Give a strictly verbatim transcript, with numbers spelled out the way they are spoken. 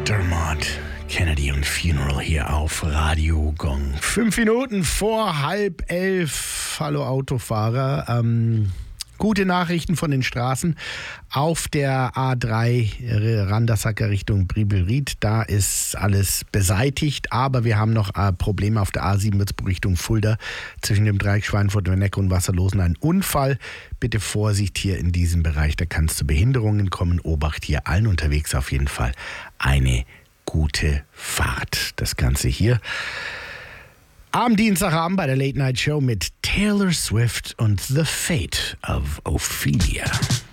Dermot Kennedy und Funeral hier auf Radio Gong. Fünf Minuten vor halb elf. Hallo Autofahrer. Ähm, gute Nachrichten von den Straßen. Auf der A drei Randersacker Richtung Briebelried, da ist alles beseitigt, aber wir haben noch äh, Probleme auf der A sieben Würzburg Richtung Fulda zwischen dem Dreieck Schweinfurt-Werneck und Wasserlosen. Ein Unfall. Bitte Vorsicht hier in diesem Bereich, da kann es zu Behinderungen kommen. Obacht hier allen unterwegs auf jeden Fall eine gute Fahrt. Das Ganze hier am Dienstagabend bei der Late Night Show mit Taylor Swift und The Fate of Ophelia.